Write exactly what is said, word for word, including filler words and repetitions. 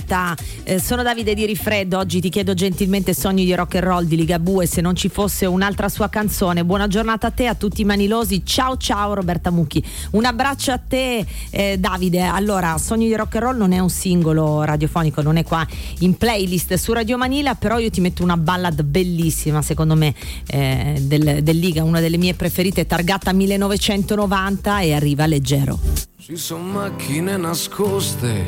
novanta. Eh, sono Davide di Rifreddo, oggi ti chiedo gentilmente Sogni di rock and roll di Ligabue, se non ci fosse un'altra sua canzone. Buona giornata a te, a tutti i manilosi, ciao ciao Roberta Mucchi, un abbraccio a te eh, Davide. Allora, Sogni di rock and roll non è un singolo radiofonico, non è qua in playlist su Radio Manila, però io ti metto una ballad bellissima secondo me eh, del, del Liga, una delle mie preferite, targata millenovecentonovanta, e arriva Leggero. Ci sono macchine nascoste